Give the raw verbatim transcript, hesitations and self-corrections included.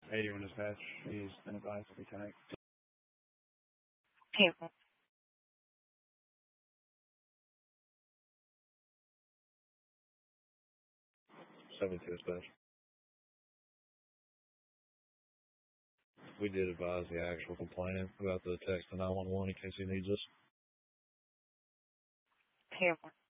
eighty-one dispatch. He's been advised to be tonight. Payroll. seventy-two dispatch. We did advise the actual complainant about the text to nine one one in case he needs us. Payroll.